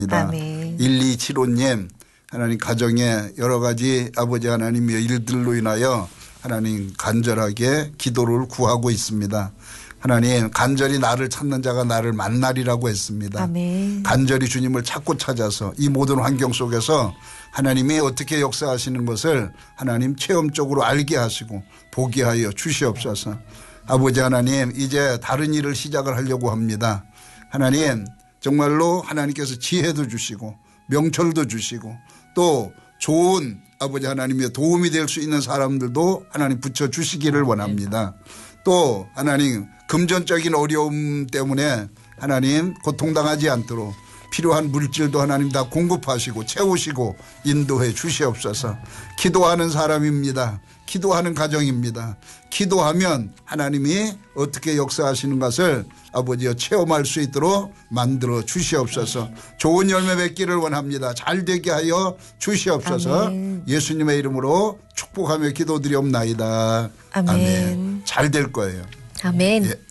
아멘. 1275님 하나님 가정에 여러 가지 아버지 하나님의 일들로 인하여 하나님 간절하게 기도를 구하고 있습니다. 하나님 간절히 나를 찾는 자가 나를 만나리라고 했습니다. 아멘. 간절히 주님을 찾아서 이 모든 환경 속에서 하나님이 어떻게 역사하시는 것을 하나님 체험적으로 알게 하시고 보게 하여 주시옵소서. 아버지 하나님 이제 다른 일을 시작을 하려고 합니다. 하나님 정말로 하나님께서 지혜도 주시고 명철도 주시고 또 좋은 아버지 하나님의 도움이 될 수 있는 사람들도 하나님 붙여주시기를 원합니다. 또 하나님 금전적인 어려움 때문에 하나님 고통당하지 않도록 필요한 물질도 하나님 다 공급하시고 채우시고 인도해 주시옵소서. 기도하는 사람입니다. 기도하는 가정입니다. 기도하면 하나님이 어떻게 역사하시는 것을 아버지여 체험할 수 있도록 만들어 주시옵소서. 좋은 열매 맺기를 원합니다. 잘 되게 하여 주시옵소서. 아멘. 예수님의 이름으로 축복하며 기도드리옵나이다. 아멘. 아멘. 잘 될 거예요. 아멘. 예.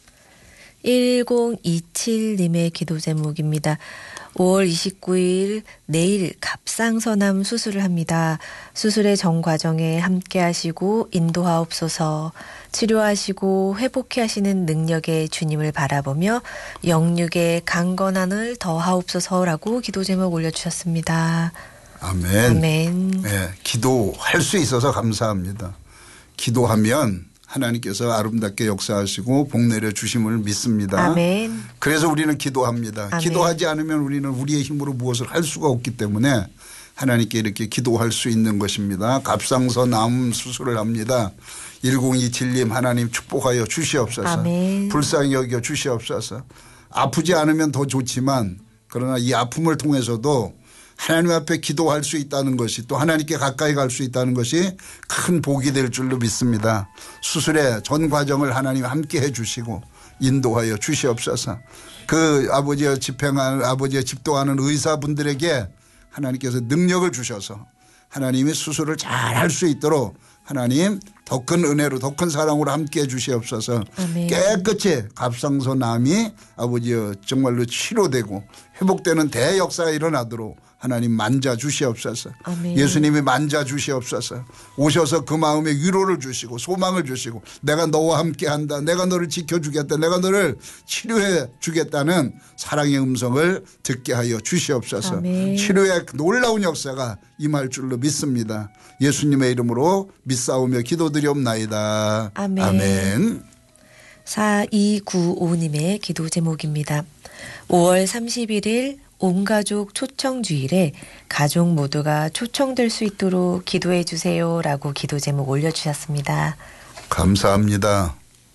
1027님의 기도 제목입니다. 5월 29일 내일 갑상선암 수술을 합니다. 수술의 전 과정에 함께 하시고 인도하옵소서. 치료하시고 회복해 하시는 능력의 주님을 바라보며 영육의 강건함을 더하옵소서라고 기도 제목 올려주셨습니다. 아멘. 아멘. 네, 기도할 수 있어서 감사합니다. 기도하면 하나님께서 아름답게 역사하시고 복 내려 주심을 믿습니다. 아멘. 그래서 우리는 기도합니다. 아멘. 기도하지 않으면 우리는 우리의 힘으로 무엇을 할 수가 없기 때문에 하나님께 이렇게 기도할 수 있는 것입니다. 갑상선암 수술을 합니다. 1027님 하나님 축복하여 주시옵소서. 아멘. 불쌍히 여겨 주시옵소서. 아프지 않으면 더 좋지만 그러나 이 아픔을 통해서도 하나님 앞에 기도할 수 있다는 것이 또 하나님께 가까이 갈 수 있다는 것이 큰 복이 될 줄로 믿습니다. 수술의 전 과정을 하나님 함께 해 주시고 인도하여 주시옵소서. 그 아버지의 집도하는 의사분들에게 하나님께서 능력을 주셔서 하나님이 수술을 잘 할 수 있도록 하나님 더 큰 은혜로 더 큰 사랑으로 함께 해 주시옵소서. 아멘. 깨끗이 갑상선암이 아버지여 정말로 치료되고 회복되는 대역사가 일어나도록 하나님 만져 주시옵소서. 아멘. 예수님이 만져 주시옵소서. 오셔서 그 마음에 위로를 주시고 소망을 주시고 내가 너와 함께한다. 내가 너를 지켜주겠다. 내가 너를 치료해 주겠다는 사랑의 음성을 듣게 하여 주시옵소서. 아멘. 치료의 놀라운 역사가 임할 줄로 믿습니다. 예수님의 이름으로 믿사오며 기도드리옵나이다. 아멘. 아멘. 4295님의 기도 제목입니다. 5월 31일 온가족 초청주일에 가족 모두가 초청될 수 있도록 기도해 주세요라고 기도 제목 올려주셨습니다. 감사합니다.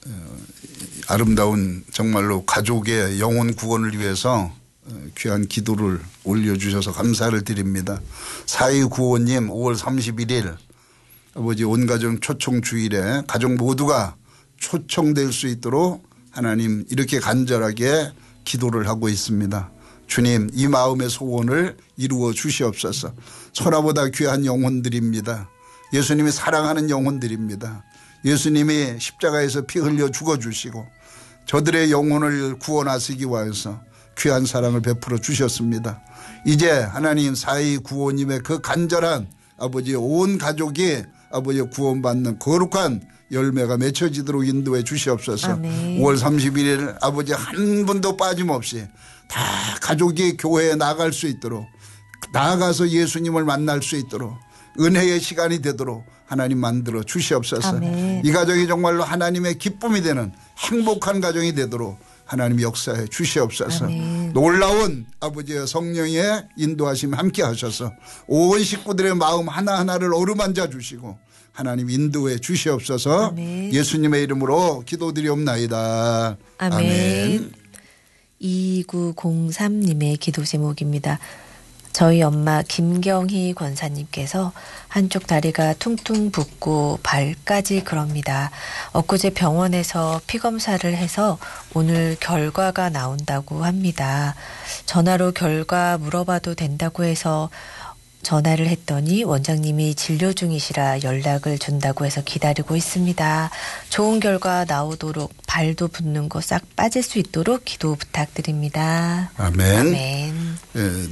아름다운 정말로 가족의 영혼 구원을 위해서 귀한 기도를 올려주셔서 감사를 드립니다. 4295님 5월 31일 아버지 온가족 초청주일에 가족 모두가 초청될 수 있도록 하나님 이렇게 간절하게 기도를 하고 있습니다. 주님 이 마음의 소원을 이루어 주시옵소서. 천하보다 귀한 영혼들입니다. 예수님이 사랑하는 영혼들입니다. 예수님이 십자가에서 피 흘려 죽어주시고 저들의 영혼을 구원하시기 위해서 귀한 사랑을 베풀어 주셨습니다. 이제 하나님 4295님의 그 간절한 아버지의 온 가족이 아버지의 구원받는 거룩한 열매가 맺혀지도록 인도해 주시옵소서. 아멘. 5월 31일 아버지 한 분도 빠짐없이 다 가족이 교회에 나갈 수 있도록 나아가서 예수님을 만날 수 있도록 은혜의 시간이 되도록 하나님 만들어 주시옵소서. 아멘. 이 가정이 정말로 하나님의 기쁨이 되는 행복한 가정이 되도록 하나님 역사해 주시옵소서. 아멘. 놀라운 아버지의 성령의 인도하심 함께 하셔서 온 식구들의 마음 하나하나를 어루만져 주시고 하나님 인도해 주시옵소서. 아멘. 예수님의 이름으로 기도드리옵나이다. 아멘. 아멘. 2903님의 기도 제목입니다. 저희 엄마 김경희 권사님께서 한쪽 다리가 퉁퉁 붓고 발까지 그럽니다. 엊그제 병원에서 피검사를 해서 오늘 결과가 나온다고 합니다. 전화로 결과 물어봐도 된다고 해서 전화를 했더니 원장님이 진료 중이시라 연락을 준다고 해서 기다리고 있습니다. 좋은 결과 나오도록 발도 붓는 거 싹 빠질 수 있도록 기도 부탁드립니다. 아멘. 아멘. 예,